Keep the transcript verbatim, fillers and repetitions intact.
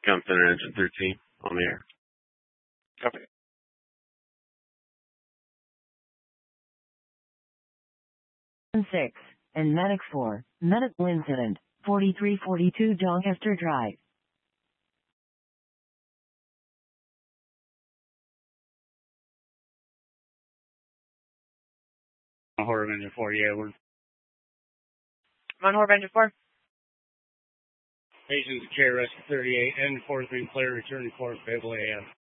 Comm Center Engine thirteen on the air. Copy. six, and Medic four, medical incident, forty-three forty-two Doncaster Drive. Horror Engine four, yeah, we're... I'm on Horror Engine four. Patients K R S thirty-eight, N forty-three player returning for Fable A M.